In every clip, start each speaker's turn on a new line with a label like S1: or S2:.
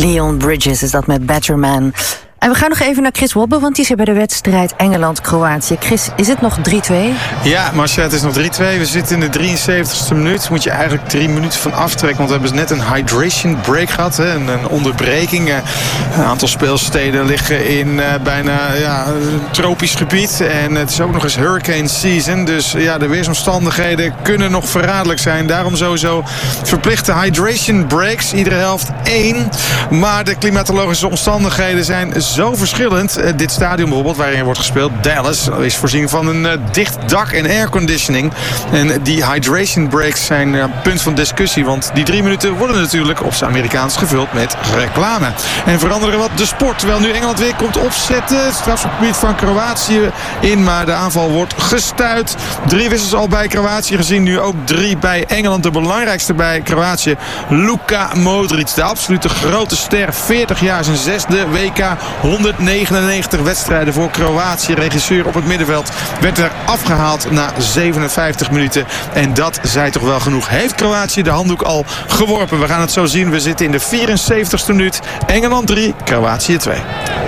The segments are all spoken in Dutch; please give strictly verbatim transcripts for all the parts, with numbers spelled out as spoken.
S1: Leon Bridges is dat met Better Man. En we gaan nog even naar Chris Wobbe, want die is er bij de wedstrijd Engeland-Kroatië. Chris, is het nog drie twee?
S2: Ja, Marcia, het is nog drie twee. We zitten in de drieënzeventigste minuut. Moet je eigenlijk drie minuten van aftrekken. Want we hebben net een hydration break gehad. Hè? Een, een onderbreking. Een aantal speelsteden liggen in uh, bijna ja, een tropisch gebied. En het is ook nog eens hurricane season. Dus ja, de weersomstandigheden kunnen nog verraderlijk zijn. Daarom sowieso verplichte hydration breaks. Iedere helft één. Maar de klimatologische omstandigheden zijn zo verschillend. Uh, dit stadion bijvoorbeeld, waarin wordt gespeeld, Dallas, is voorzien van een uh, dicht dak en airconditioning. En die hydration breaks zijn uh, punt van discussie. Want die drie minuten worden natuurlijk op zijn Amerikaans gevuld met reclame. En veranderen wat de sport. Terwijl nu Engeland weer komt opzetten. Het strafschopgebied van Kroatië in. Maar de aanval wordt gestuit. Drie wissels al bij Kroatië gezien. Nu ook drie bij Engeland. De belangrijkste bij Kroatië, Luka Modric. De absolute grote ster. veertig jaar, zijn zesde W K. honderdnegenennegentig wedstrijden voor Kroatië. Regisseur op het middenveld werd er afgehaald na zevenenvijftig minuten. En dat zei toch wel genoeg. Heeft Kroatië de handdoek al geworpen? We gaan het zo zien. We zitten in de vierenzeventigste minuut. Engeland drie, Kroatië twee.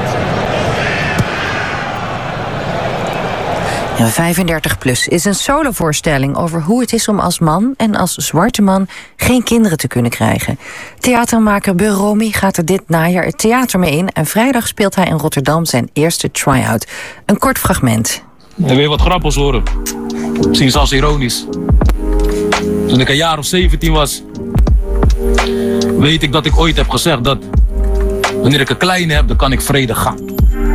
S1: vijfendertig plus is een solovoorstelling over hoe het is om als man en als zwarte man geen kinderen te kunnen krijgen. Theatermaker Beromi gaat er dit najaar het theater mee in en vrijdag speelt hij in Rotterdam zijn eerste try-out. Een kort fragment.
S3: En weer wat grappigs horen. Misschien zelfs ironisch. Toen ik een jaar of zeventien was, weet ik dat ik ooit heb gezegd dat wanneer ik een kleine heb, dan kan ik vredig gaan.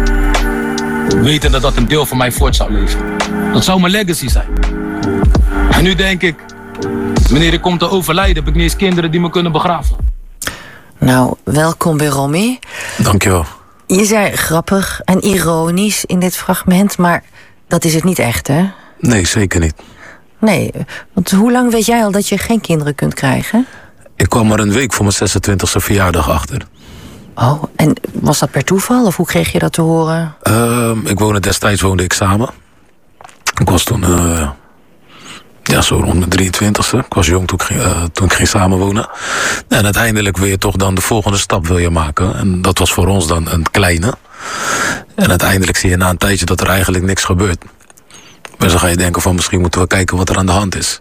S3: Wetende dat een deel van mij voort zou leven. Dat zou mijn legacy zijn. En nu denk ik, wanneer ik kom te overlijden, heb ik niet eens kinderen die me kunnen begraven.
S1: Nou, welkom Beromi.
S4: Dankjewel.
S1: Je zei grappig en ironisch in dit fragment, maar dat is het niet echt, hè?
S4: Nee, zeker niet.
S1: Nee, want hoe lang weet jij al dat je geen kinderen kunt krijgen?
S4: Ik kwam er een week voor mijn zesentwintigste verjaardag achter.
S1: Oh, en was dat per toeval of hoe kreeg je dat te horen?
S4: Uh, ik woonde destijds woonde ik samen. Ik was toen uh, ja, zo rond mijn drieëntwintigste. Ik was jong toen ik, uh, toen ik ging samenwonen. En uiteindelijk wil je toch dan de volgende stap wil je maken. En dat was voor ons dan een kleine. En uiteindelijk zie je na een tijdje dat er eigenlijk niks gebeurt. Dus dan ga je denken van misschien moeten we kijken wat er aan de hand is.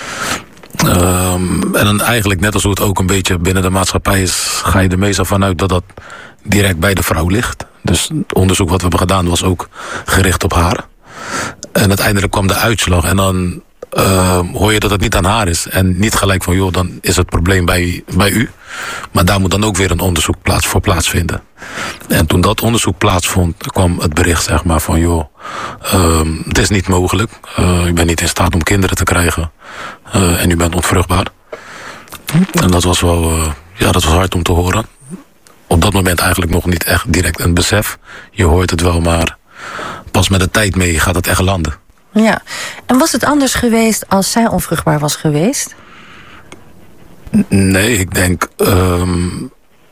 S4: Um, en dan eigenlijk net als hoe het ook een beetje binnen de maatschappij is, ga je er meestal vanuit dat dat direct bij de vrouw ligt. Dus het onderzoek wat we hebben gedaan was ook gericht op haar. En uiteindelijk kwam de uitslag en dan uh, hoor je dat het niet aan haar is. En niet gelijk van joh, dan is het probleem bij, bij u. Maar daar moet dan ook weer een onderzoek plaats voor plaatsvinden. En toen dat onderzoek plaatsvond, kwam het bericht zeg maar van joh, uh, het is niet mogelijk. Uh, u bent niet in staat om kinderen te krijgen. Uh, en u bent onvruchtbaar. En dat was wel, uh, ja, dat was hard om te horen. Op dat moment eigenlijk nog niet echt direct een besef. Je hoort het wel, maar pas met de tijd mee gaat het echt landen.
S1: Ja, en was het anders geweest als zij onvruchtbaar was geweest?
S4: Nee, ik denk... Um,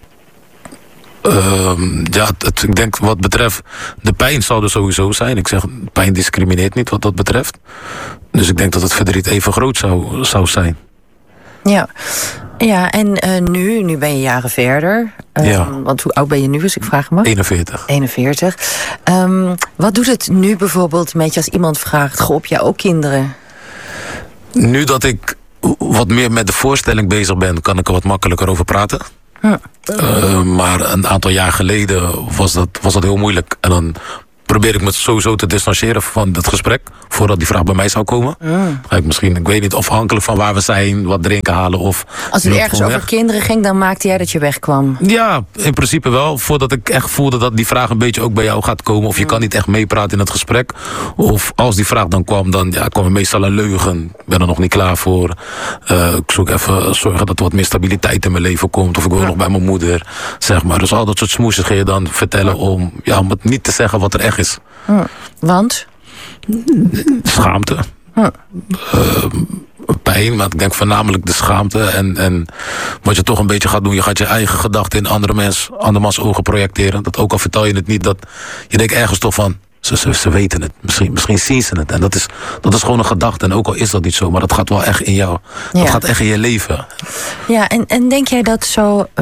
S4: um, ja, het, ik denk wat betreft... De pijn zal er sowieso zijn. Ik zeg, pijn discrimineert niet wat dat betreft. Dus ik denk dat het verdriet even groot zou, zou zijn.
S1: Ja, ja en uh, nu, nu ben je jaren verder. Um,
S4: ja.
S1: Want hoe oud ben je nu, als ik vraag me?
S4: eenenveertig.
S1: eenenveertig. Um, wat doet het nu bijvoorbeeld met je als iemand vraagt... Goh, heb jij ook kinderen?
S4: Nu dat ik wat meer met de voorstelling bezig ben... kan ik er wat makkelijker over praten. Hm. Uh, maar een aantal jaar geleden was dat, was dat heel moeilijk. En dan probeer ik me sowieso te distancieren van het gesprek... voordat die vraag bij mij zou komen. Mm. Ga ik misschien, ik weet niet, afhankelijk van waar we zijn... wat drinken halen of...
S1: Als het ergens over weg. kinderen ging, dan maakte jij dat je wegkwam?
S4: Ja, in principe wel. Voordat ik echt voelde dat die vraag een beetje ook bij jou gaat komen... of je mm. kan niet echt meepraten in het gesprek. Of als die vraag dan kwam, dan ja, kwam er meestal een leugen. Ik ben er nog niet klaar voor. Uh, ik zoek even zorgen dat er wat meer stabiliteit in mijn leven komt... of ik wil ja. nog bij mijn moeder, zeg maar. Dus al dat soort smoesjes ga je dan vertellen... om, ja, om het niet te zeggen wat er echt is.
S1: Mm. Want?
S4: Schaamte. Huh. Uh, pijn, maar ik denk voornamelijk de schaamte. En, en wat je toch een beetje gaat doen... je gaat je eigen gedachten in andere mens, andermans ogen projecteren. Dat ook al vertel je het niet, dat je denkt ergens toch van... Ze, ze, ze weten het, misschien, misschien zien ze het. En dat is, dat is gewoon een gedachte. En ook al is dat niet zo, maar dat gaat wel echt in jou. Dat ja. gaat echt in je leven.
S1: Ja, en, en denk jij dat zo... Um,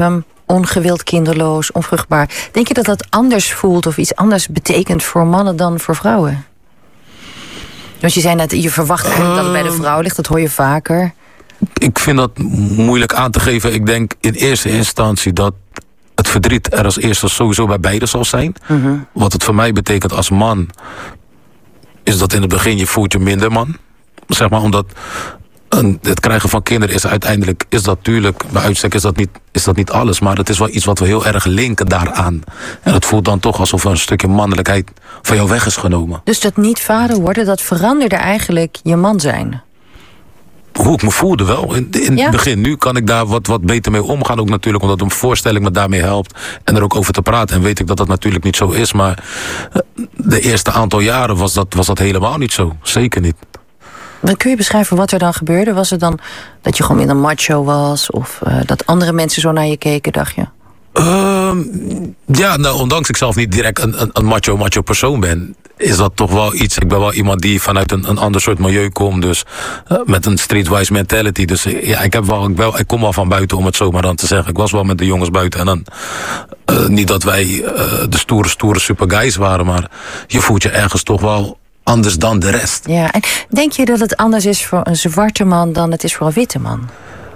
S1: ongewild kinderloos, onvruchtbaar. Denk je dat dat anders voelt of iets anders betekent voor mannen dan voor vrouwen? Want je zei net, je verwacht eigenlijk uh, dat het bij de vrouw ligt. Dat hoor je vaker.
S4: Ik vind dat moeilijk aan te geven. Ik denk in eerste instantie dat het verdriet er als eerste sowieso bij beide zal zijn. Uh-huh. Wat het voor mij betekent als man, is dat in het begin je voelt je minder man. Zeg maar, omdat een, het krijgen van kinderen is uiteindelijk, is dat natuurlijk, bij uitstek is dat, niet, is dat niet alles, maar het is wel iets wat we heel erg linken daaraan. En het voelt dan toch alsof een stukje mannelijkheid van jou weg is genomen.
S1: Dus dat niet vader worden, dat veranderde eigenlijk je man zijn?
S4: Hoe ik me voelde wel. In, in ja? het begin. Nu kan ik daar wat, wat beter mee omgaan. Ook natuurlijk omdat een voorstelling me daarmee helpt. En er ook over te praten. En weet ik dat dat natuurlijk niet zo is. Maar de eerste aantal jaren was dat, was dat helemaal niet zo. Zeker niet.
S1: Dan kun je beschrijven wat er dan gebeurde? Was het dan dat je gewoon in een macho was? Of uh, dat andere mensen zo naar je keken, dacht je?
S4: Uh, ja, nou, ondanks ik zelf niet direct een, een, een macho, macho persoon ben, is dat toch wel iets. Ik ben wel iemand die vanuit een, een ander soort milieu komt. Dus uh, met een streetwise mentality. Dus ja, ik, heb wel, ik, wel, ik kom wel van buiten, om het zo maar dan te zeggen. Ik was wel met de jongens buiten. En dan uh, niet dat wij uh, de stoere, stoere super guys waren. Maar je voelt je ergens toch wel anders dan de rest.
S1: Ja, en denk je dat het anders is voor een zwarte man dan het is voor een witte man?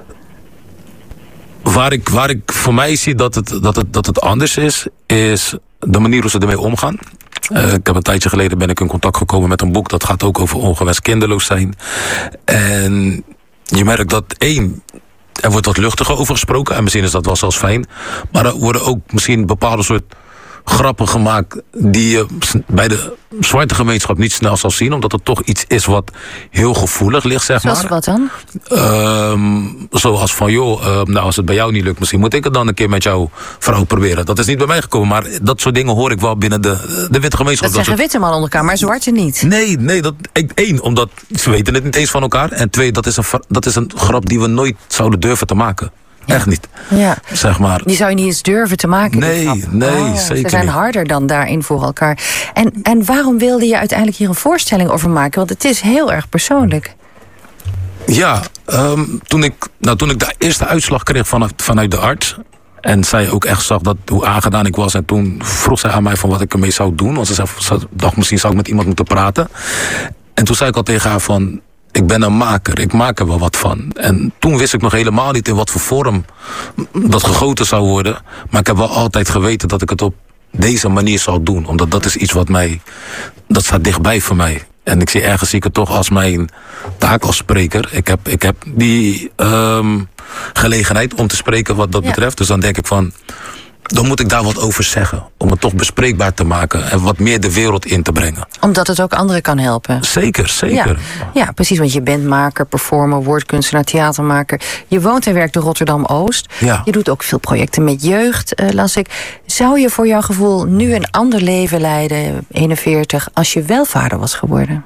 S4: Waar ik, waar ik voor mij zie dat het, dat, het, dat het anders is, is de manier hoe ze ermee omgaan. Uh, ik heb een tijdje geleden ben ik in contact gekomen met een boek dat gaat ook over ongewenst kinderloos zijn. En je merkt dat één, er wordt wat luchtiger over gesproken en misschien is dat wel zelfs fijn. Maar er worden ook misschien bepaalde soort grappen gemaakt die je bij de zwarte gemeenschap niet snel zal zien, omdat het toch iets is wat heel gevoelig ligt, zeg maar.
S1: Zoals wat dan?
S4: Um, zoals van, joh, uh, nou als het bij jou niet lukt, misschien moet ik het dan een keer met jouw vrouw proberen. Dat is niet bij mij gekomen, maar dat soort dingen hoor ik wel binnen de, de witte gemeenschap.
S1: Dat zeggen
S4: dat
S1: witte mannen onder elkaar, maar zwarte niet.
S4: Nee, nee, dat, één, omdat ze weten het niet eens van elkaar. En twee, dat is een, dat is een grap die we nooit zouden durven te maken. Ja. Echt niet.
S1: Ja.
S4: Zeg maar.
S1: Die zou je niet eens durven te maken.
S4: Nee, nee, oh, zeker
S1: Ze zijn
S4: niet.
S1: harder dan daarin voor elkaar. En, en waarom wilde je uiteindelijk hier een voorstelling over maken? Want het is heel erg persoonlijk.
S4: Ja, um, toen, ik, nou, toen ik de eerste uitslag kreeg vanuit, vanuit de arts, en zij ook echt zag dat, hoe aangedaan ik was, en toen vroeg zij aan mij van wat ik ermee zou doen. Want ze, zei, ze dacht, misschien zou ik met iemand moeten praten. En toen zei ik al tegen haar van, ik ben een maker, ik maak er wel wat van. En toen wist ik nog helemaal niet in wat voor vorm dat gegoten zou worden. Maar ik heb wel altijd geweten dat ik het op deze manier zal doen. Omdat dat is iets wat mij, dat staat dichtbij voor mij. En ik zie ergens zie ik het toch als mijn taak als spreker. Ik heb, ik heb die um, gelegenheid om te spreken wat dat ja. betreft. Dus dan denk ik van, dan moet ik daar wat over zeggen. Om het toch bespreekbaar te maken. En wat meer de wereld in te brengen.
S1: Omdat het ook anderen kan helpen.
S4: Zeker, zeker.
S1: Ja, ja precies. Want je bent maker, performer, woordkunstenaar, theatermaker. Je woont en werkt in Rotterdam-Oost.
S4: Ja.
S1: Je doet ook veel projecten met jeugd, uh, las ik. Zou je voor jouw gevoel nu een ander leven leiden, eenenveertig, als je wel vader was geworden?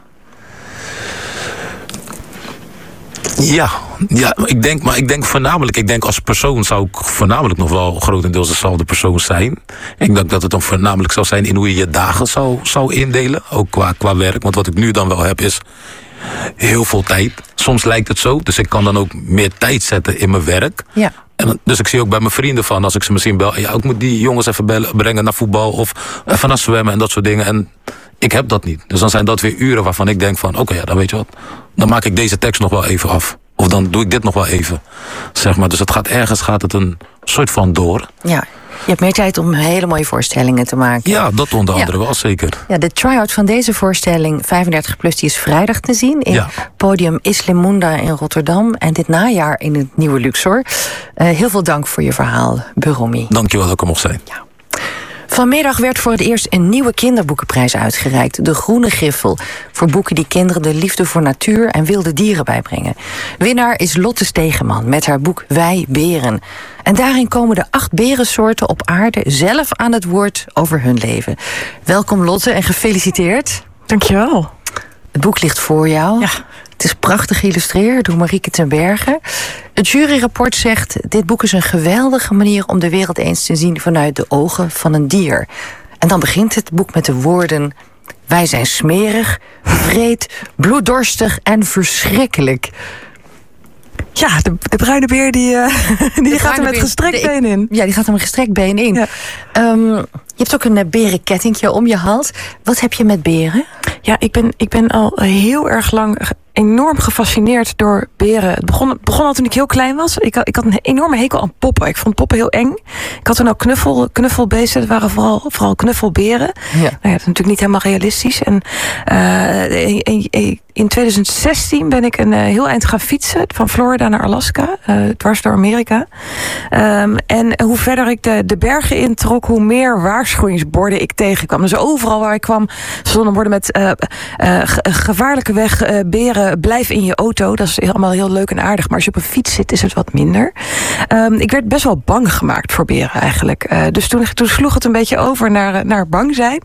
S4: Ja, ja ik denk, maar ik denk voornamelijk, ik denk als persoon zou ik voornamelijk nog wel grotendeels dezelfde persoon zijn. Ik denk dat het dan voornamelijk zou zijn in hoe je je dagen zou, zou indelen, ook qua, qua werk. Want wat ik nu dan wel heb is heel veel tijd. Soms lijkt het zo, dus ik kan dan ook meer tijd zetten in mijn werk.
S1: Ja.
S4: En dus ik zie ook bij mijn vrienden van, als ik ze misschien bel, ja, ik moet die jongens even bellen, brengen naar voetbal of even naar zwemmen en dat soort dingen. En ik heb dat niet. Dus dan zijn dat weer uren waarvan ik denk van, oké, okay, ja, dan weet je wat, dan maak ik deze tekst nog wel even af. Of dan doe ik dit nog wel even. Zeg maar. Dus het gaat ergens gaat het een soort van door.
S1: Ja, je hebt meer tijd om hele mooie voorstellingen te maken.
S4: Ja, dat onder andere ja. wel, zeker.
S1: Ja, de try-out van deze voorstelling, vijfendertig plus, die is vrijdag te zien in ja. Podium Islimunda in Rotterdam. En dit najaar in het Nieuwe Luxor. Uh, heel veel dank voor je verhaal, Beromi.
S4: Dank je wel dat ik er mocht zijn.
S1: Ja. Vanmiddag werd voor het eerst een nieuwe kinderboekenprijs uitgereikt. De Groene Griffel. Voor boeken die kinderen de liefde voor natuur en wilde dieren bijbrengen. Winnaar is Lotte Stegeman met haar boek Wij Beren. En daarin komen de acht berensoorten op aarde zelf aan het woord over hun leven. Welkom Lotte en gefeliciteerd.
S5: Dankjewel.
S1: Het boek ligt voor jou.
S5: Ja.
S1: Het is prachtig geïllustreerd door Marieke ten Berge. Het juryrapport zegt, dit boek is een geweldige manier om de wereld eens te zien vanuit de ogen van een dier. En dan begint het boek met de woorden, wij zijn smerig, wreed, bloeddorstig en verschrikkelijk.
S5: Ja, de, de bruine beer die, uh, die gaat er met gestrekt been in.
S1: Ja, die gaat er met gestrekt been in. Ja. Um, je hebt ook een uh, berenkettingje om je hals. Wat heb je met beren?
S5: Ja, ik ben, ik ben al heel erg lang enorm gefascineerd door beren. Het begon, het begon al toen ik heel klein was. Ik, ik had een enorme hekel aan poppen. Ik vond poppen heel eng. Ik had toen ook knuffel, knuffelbeesten. Het waren vooral, vooral knuffelberen. Ja. Nou ja, dat is natuurlijk niet helemaal realistisch. En uh, in, in, in twintig zestien ben ik een uh, heel eind gaan fietsen. Van Florida naar Alaska. Uh, dwars door Amerika. Um, en hoe verder ik de, de bergen introk, hoe meer waarschuwingsborden ik tegenkwam. Dus overal waar ik kwam stonden borden met uh, uh, gevaarlijke weg, uh, beren. Blijf in je auto. Dat is allemaal heel leuk en aardig. Maar als je op een fiets zit, is het wat minder. Um, ik werd best wel bang gemaakt voor beren eigenlijk. Uh, dus toen, toen sloeg het een beetje over naar, naar bang zijn.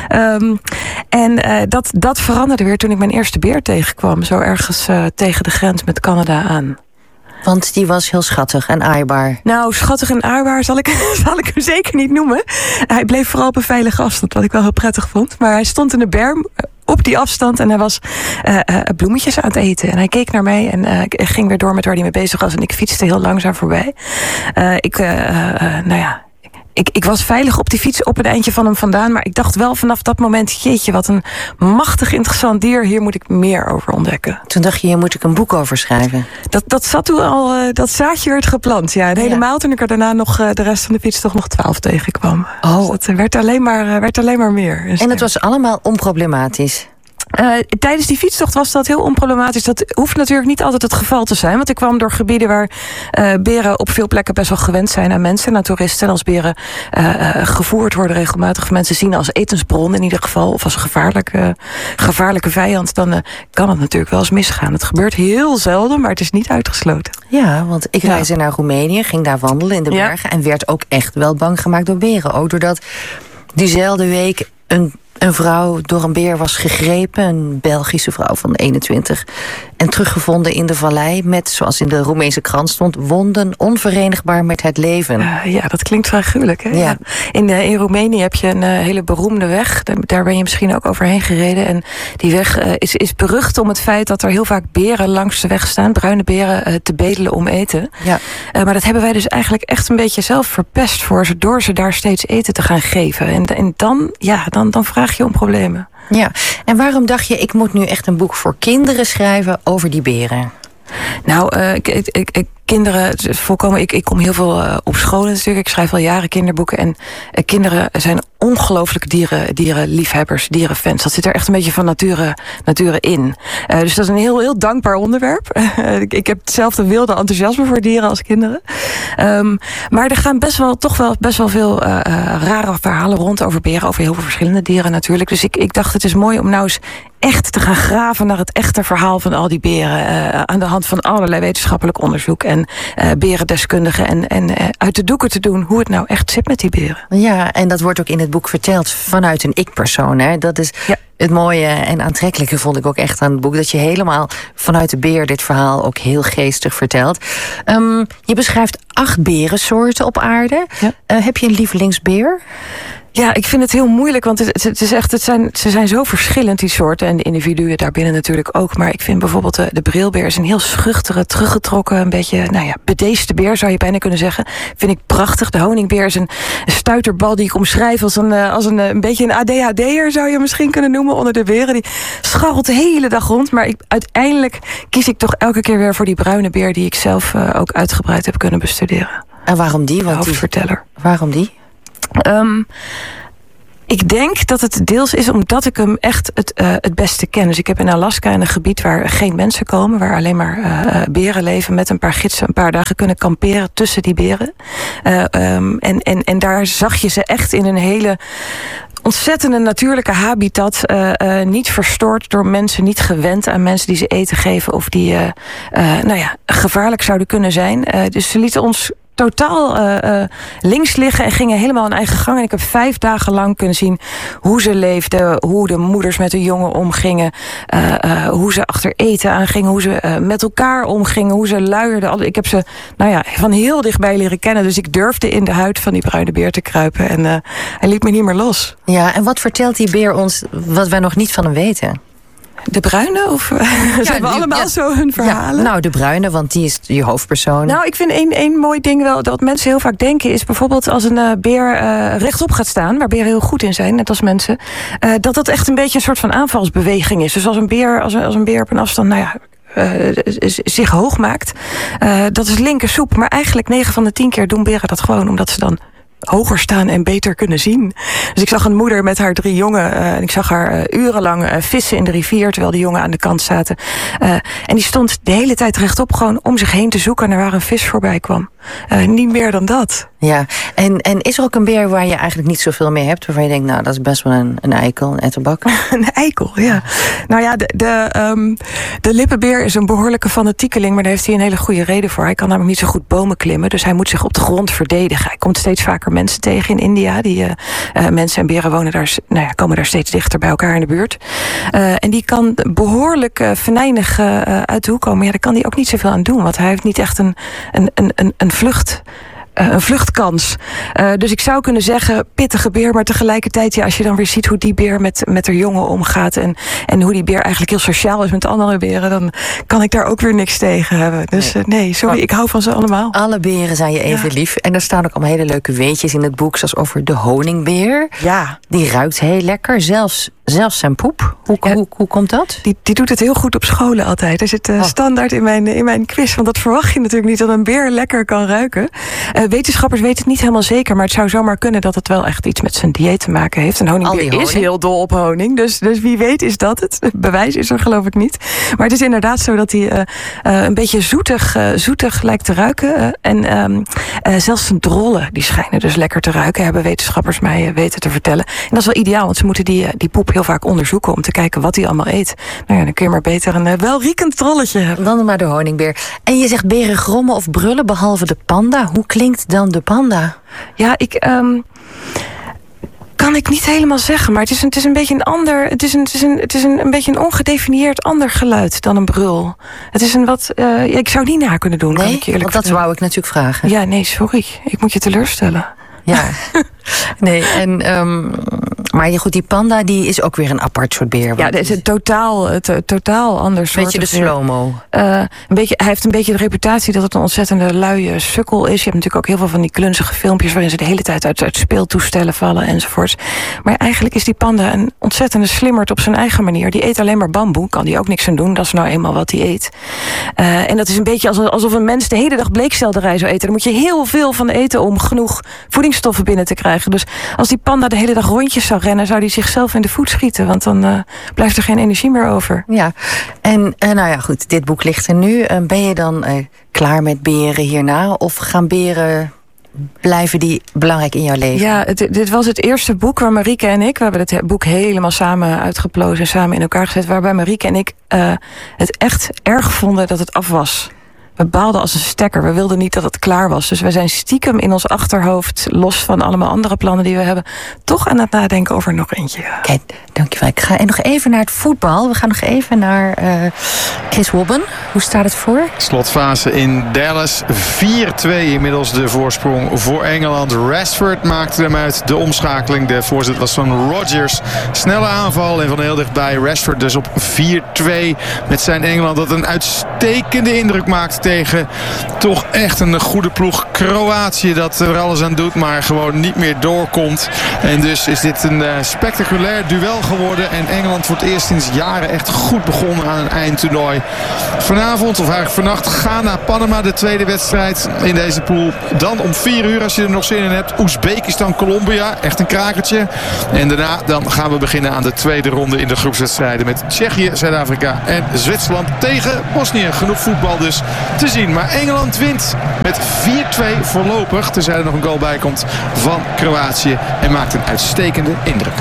S5: Um, en uh, dat, dat veranderde weer toen ik mijn eerste beer tegenkwam. Zo ergens uh, tegen de grens met Canada aan.
S1: Want die was heel schattig en aaibaar.
S5: Nou, schattig en aaibaar zal ik, zal ik hem zeker niet noemen. Hij bleef vooral op een veilige afstand, wat ik wel heel prettig vond. Maar hij stond in de berm op die afstand en hij was uh, uh, bloemetjes aan het eten. En hij keek naar mij en uh, ik ging weer door met waar hij mee bezig was. En ik fietste heel langzaam voorbij. Uh, ik, uh, uh, nou ja... Ik, ik was veilig op die fiets op een eindje van hem vandaan. Maar ik dacht wel vanaf dat moment, jeetje, wat een machtig interessant dier. Hier moet ik meer over ontdekken.
S1: Toen dacht je, hier moet ik een boek over schrijven.
S5: Dat, dat zat toen al, uh, dat zaadje werd geplant. Ja, en helemaal ja. Toen ik er daarna nog uh, de rest van de fiets toch nog twaalf tegenkwam.
S1: Oh.
S5: Dus dat werd alleen maar, uh, werd alleen maar meer. Dus
S1: en het was allemaal onproblematisch?
S5: Uh, tijdens die fietstocht was dat heel onproblematisch. Dat hoeft natuurlijk niet altijd het geval te zijn. Want ik kwam door gebieden waar uh, beren op veel plekken best wel gewend zijn aan mensen en aan toeristen. En als beren uh, uh, gevoerd worden regelmatig, mensen zien als etensbron in ieder geval, of als een gevaarlijke, gevaarlijke vijand, dan uh, kan het natuurlijk wel eens misgaan. Het gebeurt heel zelden, maar het is niet uitgesloten.
S1: Ja, want ik ja. reisde naar Roemenië, ging daar wandelen in de bergen ja. en werd ook echt wel bang gemaakt door beren. Ook doordat diezelfde week een Een vrouw door een beer was gegrepen, een Belgische vrouw van eenentwintig... en teruggevonden in de vallei met, zoals in de Roemeense krant stond, wonden onverenigbaar met het leven.
S5: Uh, ja, dat klinkt vrij gruwelijk. Hè?
S1: Ja.
S5: In, uh, in Roemenië heb je een uh, hele beroemde weg. Daar ben je misschien ook overheen gereden. En die weg uh, is, is berucht om het feit dat er heel vaak beren langs de weg staan, bruine beren, uh, te bedelen om eten.
S1: Ja.
S5: Uh, maar dat hebben wij dus eigenlijk echt een beetje zelf verpest voor ze, door ze daar steeds eten te gaan geven. En, en dan, ja, dan, dan vraag je om problemen.
S1: Ja, en waarom dacht je, ik moet nu echt een boek voor kinderen schrijven over die beren?
S5: Nou, uh, ik, ik, ik, kinderen, volkomen, ik, ik kom heel veel uh, op scholen natuurlijk. Ik schrijf al jaren kinderboeken. En uh, kinderen zijn ongelooflijk dieren, dierenliefhebbers, dierenfans. Dat zit er echt een beetje van nature, nature in. Uh, dus dat is een heel, heel dankbaar onderwerp. Uh, ik, ik heb hetzelfde wilde enthousiasme voor dieren als kinderen. Um, maar er gaan best wel, toch wel best wel veel uh, uh, rare verhalen rond over beren. Over heel veel verschillende dieren natuurlijk. Dus ik, ik dacht, het is mooi om nou eens echt te gaan graven naar het echte verhaal van al die beren. Uh, aan de hand van allerlei wetenschappelijk onderzoek en uh, berendeskundigen. En, en uh, uit de doeken te doen hoe het nou echt zit met die beren.
S1: Ja, en dat wordt ook in het boek verteld vanuit een ik-persoon. Hè? Dat is ja. het mooie en aantrekkelijke, vond ik ook echt aan het boek. Dat je helemaal vanuit de beer dit verhaal ook heel geestig vertelt. Um, je beschrijft acht berensoorten op aarde. Ja. Uh, heb je een lievelingsbeer?
S5: Ja, ik vind het heel moeilijk, want het, het is echt, het zijn, ze zijn zo verschillend, die soorten. En de individuen daarbinnen natuurlijk ook. Maar ik vind bijvoorbeeld de, de brilbeer is een heel schuchtere, teruggetrokken, een beetje, nou ja, bedeesde beer, zou je bijna kunnen zeggen. Vind ik prachtig. De honingbeer is een, een stuiterbal die ik omschrijf als een, als een, een beetje een A D H D'er, zou je misschien kunnen noemen, onder de beren. Die scharrelt de hele dag rond. Maar ik, uiteindelijk kies ik toch elke keer weer voor die bruine beer, die ik zelf uh, ook uitgebreid heb kunnen bestuderen.
S1: En waarom die?
S5: Want hoofdverteller.
S1: Die, waarom die?
S5: Um, ik denk dat het deels is omdat ik hem echt het, uh, het beste ken. Dus ik heb in Alaska in een gebied waar geen mensen komen, waar alleen maar uh, beren leven, met een paar gidsen een paar dagen kunnen kamperen tussen die beren. Uh, um, en, en, en daar zag je ze echt in een hele ontzettende natuurlijke habitat, uh, uh, niet verstoord door mensen, niet gewend aan mensen die ze eten geven of die uh, uh, nou ja, gevaarlijk zouden kunnen zijn. Uh, dus ze lieten ons totaal uh, uh, links liggen en gingen helemaal hun eigen gang. En ik heb vijf dagen lang kunnen zien hoe ze leefden, hoe de moeders met de jongen omgingen, uh, uh, hoe ze achter eten aangingen, hoe ze uh, met elkaar omgingen, hoe ze luierden. Ik heb ze nou ja, van heel dichtbij leren kennen, dus ik durfde in de huid van die bruine beer te kruipen en uh, hij liet me niet meer los.
S1: Ja, en wat vertelt die beer ons wat wij nog niet van hem weten?
S5: De Bruine? Of ja, ze hebben allemaal ja, zo hun verhalen?
S1: Ja, nou, De Bruine, want die is je hoofdpersoon.
S5: Nou, ik vind één, één mooi ding wel dat mensen heel vaak denken is bijvoorbeeld als een uh, beer uh, rechtop gaat staan, waar beren heel goed in zijn, net als mensen, uh, dat dat echt een beetje een soort van aanvalsbeweging is. Dus als een beer, als een, als een beer op een afstand, nou ja, Uh, zich hoog maakt. Uh, dat is linkersoep. Maar eigenlijk negen van de tien keer doen beren dat gewoon omdat ze dan hoger staan en beter kunnen zien. Dus ik zag een moeder met haar drie jongen. Uh, en ik zag haar uh, urenlang uh, vissen in de rivier, terwijl de jongen aan de kant zaten. Uh, en die stond de hele tijd rechtop gewoon om zich heen te zoeken naar waar een vis voorbij kwam. Uh, niet meer dan dat.
S1: Ja, en, en is er ook een beer waar je eigenlijk niet zoveel mee hebt, waarvan je denkt, nou, dat is best wel een, een eikel, een etterbak?
S5: Een eikel, ja. Nou ja, de, de, um, de lippenbeer is een behoorlijke fanatiekeling, maar daar heeft hij een hele goede reden voor. Hij kan namelijk niet zo goed bomen klimmen, dus hij moet zich op de grond verdedigen. Hij komt steeds vaker mensen tegen in India. Die uh, uh, mensen en beren wonen daar, nou ja, komen daar steeds dichter bij elkaar in de buurt. Uh, en die kan behoorlijk uh, venijnig uh, uit de hoek komen. Ja, daar kan hij ook niet zoveel aan doen, want hij heeft niet echt een, een, een, een, een vlucht. Uh, een vluchtkans. Uh, dus ik zou kunnen zeggen, pittige beer, maar tegelijkertijd, ja, als je dan weer ziet hoe die beer met, met haar jongen omgaat en, en hoe die beer eigenlijk heel sociaal is met andere beren, dan kan ik daar ook weer niks tegen hebben. Dus nee, uh, nee sorry, maar ik hou van ze allemaal.
S1: Alle beren zijn je even ja. lief. En er staan ook allemaal hele leuke weetjes in het boek, zoals over de honingbeer.
S5: Ja.
S1: Die ruikt heel lekker, zelfs, zelfs zijn poep. Hoe, ja. hoe, hoe komt dat?
S5: Die, die doet het heel goed op scholen altijd. Er zit uh, oh. standaard in mijn, in mijn quiz, want dat verwacht je natuurlijk niet, dat een beer lekker kan ruiken. Uh, Wetenschappers weten het niet helemaal zeker, maar het zou zomaar kunnen dat het wel echt iets met zijn dieet te maken heeft. Een honingbeer honing. is heel dol op honing, dus, dus wie weet is dat het. Bewijs is er geloof ik niet. Maar het is inderdaad zo dat hij uh, uh, een beetje zoetig, uh, zoetig lijkt te ruiken. Uh, en um, uh, zelfs zijn drollen, die schijnen dus lekker te ruiken, hebben wetenschappers mij uh, weten te vertellen. En dat is wel ideaal, want ze moeten die, uh, die poep heel vaak onderzoeken om te kijken wat hij allemaal eet. Nou ja, dan kun je maar beter een uh, welriekend drolletje hebben.
S1: Dan maar de honingbeer. En je zegt beren grommen of brullen, behalve de panda. Hoe klinkt dan de panda?
S5: Ja, ik um, kan ik niet helemaal zeggen, maar het is een, het is een beetje een ander, het is een, het is een, het is een, een beetje een ongedefinieerd ander geluid dan een brul. Het is een wat, uh, ja, ik zou niet na kunnen doen.
S1: Nee,
S5: kan ik eerlijk
S1: want dat
S5: vertellen.
S1: wou ik natuurlijk vragen.
S5: Ja, nee, sorry, ik moet je teleurstellen.
S1: Ja, nee, en, um, maar goed, die panda die is ook weer een apart soort beer.
S5: Ja, dat is een totaal, het, totaal ander soort.
S1: Beetje de slow-mo.
S5: Uh, een beetje, hij heeft een beetje de reputatie dat het een ontzettende luie sukkel is. Je hebt natuurlijk ook heel veel van die klunzige filmpjes waarin ze de hele tijd uit, uit speeltoestellen vallen enzovoorts. Maar eigenlijk is die panda een ontzettende slimmerd op zijn eigen manier. Die eet alleen maar bamboe, kan die ook niks aan doen. Dat is nou eenmaal wat hij eet. Uh, en dat is een beetje alsof een mens de hele dag bleekselderij zou eten. Dan moet je heel veel van eten om genoeg voedingsstoffen binnen te krijgen. Dus als die panda de hele dag rondjes zou rennen, zou die zichzelf in de voet schieten. Want dan uh, blijft er geen energie meer over.
S1: Ja, en uh, nou ja, goed, dit boek ligt er nu. Uh, ben je dan uh, klaar met beren hierna? Of gaan beren, blijven die belangrijk in jouw leven?
S5: Ja, het, dit was het eerste boek waar Marieke en ik, we hebben het boek helemaal samen uitgeplozen en samen in elkaar gezet, waarbij Marieke en ik uh, het echt erg vonden dat het af was. We baalden als een stekker. We wilden niet dat het klaar was. Dus we zijn stiekem in ons achterhoofd, los van allemaal andere plannen die we hebben, toch aan het nadenken over nog eentje.
S1: Kijk, dankjewel. Ik ga nog even naar het voetbal. We gaan nog even naar uh, Chris Wobben. Hoe staat het voor?
S2: Slotfase in Dallas. vier twee inmiddels de voorsprong voor Engeland. Rashford maakte hem uit. De omschakeling. De voorzet was van Rodgers. Snelle aanval en van heel dichtbij. Rashford dus op vier twee met zijn Engeland. Dat een uitstekende indruk maakt tegen toch echt een goede ploeg Kroatië, dat er alles aan doet, maar gewoon niet meer doorkomt. En dus is dit een uh, spectaculair duel geworden. En Engeland voor het eerst sinds jaren echt goed begonnen aan een eindtoernooi. Vanavond, of eigenlijk vannacht, Ghana, Panama, de tweede wedstrijd in deze pool. Dan om vier uur, als je er nog zin in hebt, Oezbekistan, Colombia. Echt een krakertje. En daarna dan gaan we beginnen aan de tweede ronde in de groepswedstrijden met Tsjechië, Zuid-Afrika en Zwitserland tegen Bosnië. Genoeg voetbal dus te zien. Maar Engeland wint met vier twee voorlopig. Tenzij er nog een goal bij komt van Kroatië. En maakt een uitstekende indruk.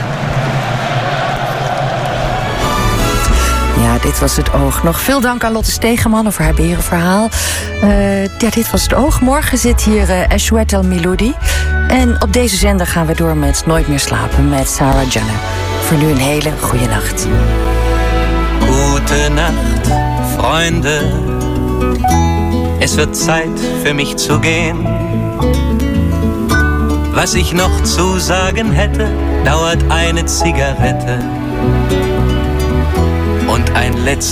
S1: Ja, dit was Het Oog. Nog veel dank aan Lotte Stegeman over haar berenverhaal. Uh, ja, dit was Het Oog. Morgen zit hier uh, Eshwet El Miloudi. En op deze zender gaan we door met Nooit meer slapen met Sarah Janne. Voor nu een hele goede nacht.
S6: Gute Nacht, Freunde. Es wird Zeit für mich zu gehen. Was ich noch zu sagen hätte, dauert eine Zigarette. und ein letztes